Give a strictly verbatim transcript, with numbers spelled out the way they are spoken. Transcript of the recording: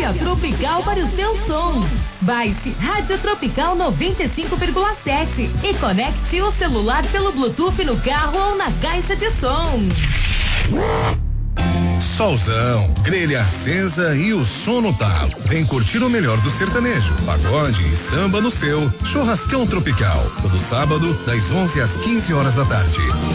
a Tropical para o seu som. Baixe Rádio Tropical noventa e cinco vírgula sete e conecte o celular pelo Bluetooth no carro ou na caixa de som. Solzão, grelha acesa e o som no talo. Vem curtir o melhor do sertanejo, pagode e samba no seu Churrascão Tropical. Todo sábado, das onze às quinze horas da tarde.